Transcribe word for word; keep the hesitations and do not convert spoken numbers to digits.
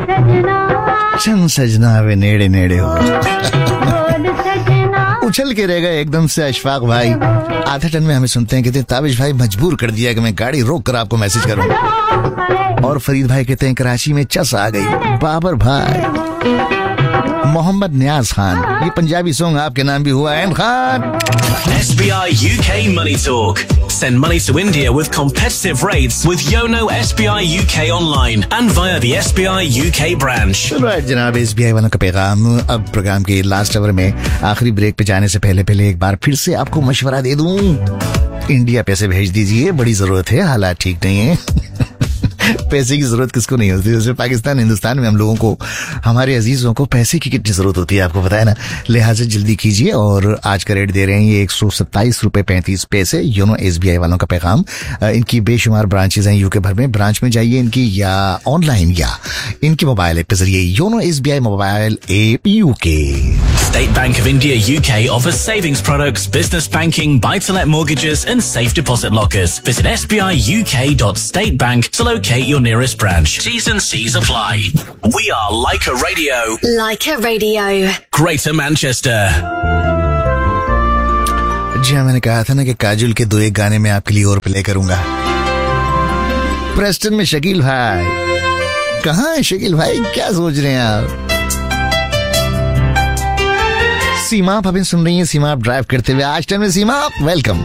चन सजना वे नेड़े नेड़े हो। उछल के रह गए एकदम से अशफाक भाई। आधे टन में हमें सुनते हैं, कहते हैं ताबिश भाई मजबूर कर दिया कि मैं गाड़ी रोक कर आपको मैसेज करूं। और फरीद भाई कहते हैं कराची में चस आ गई। बाबर भाई, मोहम्मद नियाज खान, ये पंजाबी सॉन्ग आपके नाम भी हुआ है Khan. S B I U K Money Talk. Send money to India with competitive rates with Yono S B I U K online and via the S B I U K branch. Right जनाब, S B I वालों का पैगाम। अब programme के last hour में आखिरी break पे जाने से पहले पहले एक बार फिर से आपको मशवरा दे दूं, इंडिया पैसे भेज दीजिए, बड़ी जरूरत है, हालात ठीक नहीं है। पैसे की जरूरत किसको नहीं होती, जैसे पाकिस्तान हिंदुस्तान में हम लोगों को, हमारे अजीजों को पैसे की कितनी जरूरत होती है आपको पता है ना। लिहाजा जल्दी कीजिए। और आज का रेट दे रहे हैं ये एक सौ सत्ताईस रुपए पैंतीस पैसे। योनो एस बी आई वालों का पैगाम। इनकी बेशुमार ब्रांचेज हैं यूके भर में। ब्रांच में जाइए इनकी, या ऑनलाइन या इनके मोबाइल ऐप के जरिए। YONO S B I mobile app UK. State Bank of India U K offers savings products, business banking, buy-to-let mortgages and safe deposit lockers. Visit s b i u k dot state bank to locate your nearest branch. T's and C's apply. We are Leica Radio. Leica Radio. Greater Manchester. जी हाँ, मैंने कहा था ना कि काजुल के दो एक गाने में आपके लिए और प्ले करूंगा। प्रेस्टन में शकील भाई, कहाँ है शकील भाई, क्या सोच रहे हैं आप? सीमा आप अभी सुन रही हैं, सीमा आप ड्राइव करते हुए। आज टाइम में सीमा, वेलकम।